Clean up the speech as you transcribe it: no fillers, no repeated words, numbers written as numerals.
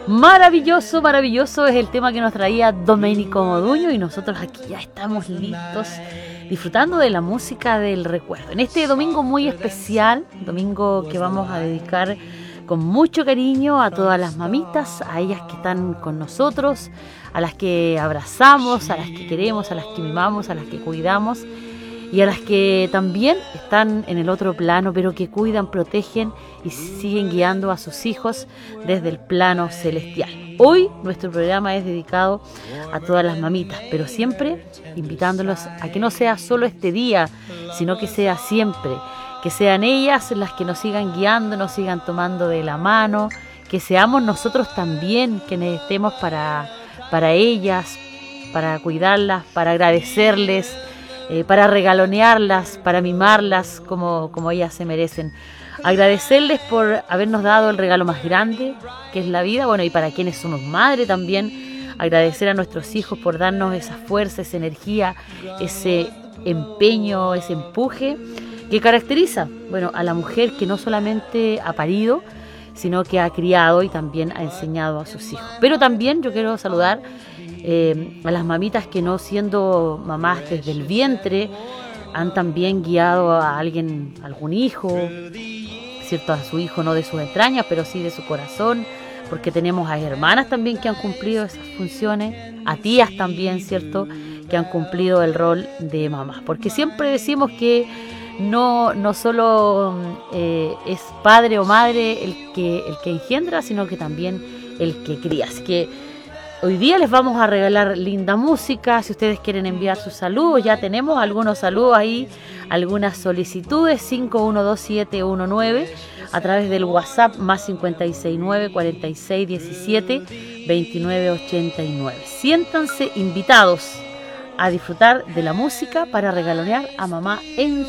Maravilloso, maravilloso es el tema que nos traía Domenico Moduño y nosotros aquí ya estamos listos disfrutando de la música del recuerdo. En este domingo muy especial, domingo que vamos a dedicar con mucho cariño a todas las mamitas, a ellas que están con nosotros, a las que abrazamos, a las que queremos, a las que mimamos, a las que cuidamos y a las que también están en el otro plano, pero que cuidan, protegen y siguen guiando a sus hijos desde el plano celestial. Hoy nuestro programa es dedicado a todas las mamitas, pero siempre invitándolos a que no sea solo este día, sino que sea siempre, que sean ellas las que nos sigan guiando, nos sigan tomando de la mano, que seamos nosotros también quienes estemos para ellas, para cuidarlas, para agradecerles, para regalonearlas, para mimarlas como ellas se merecen. Agradecerles por habernos dado el regalo más grande, que es la vida, bueno, y para quienes somos madre también, agradecer a nuestros hijos por darnos esa fuerza, esa energía, ese empeño, ese empuje que caracteriza, bueno, a la mujer que no solamente ha parido, sino que ha criado y también ha enseñado a sus hijos. Pero también yo quiero saludar a las mamitas que no siendo mamás desde el vientre han también guiado a alguien, algún hijo, cierto, a su hijo no de sus entrañas, pero sí de su corazón, porque tenemos a hermanas también que han cumplido esas funciones, a tías también, cierto, que han cumplido el rol de mamá, porque siempre decimos que no solo es padre o madre el que engendra, sino que también el que cría. Así que hoy día les vamos a regalar linda música. Si ustedes quieren enviar sus saludos, ya tenemos algunos saludos ahí, algunas solicitudes, 512719 a través del WhatsApp más 569 4617 2989. Siéntanse invitados a disfrutar de la música para regalonear a mamá en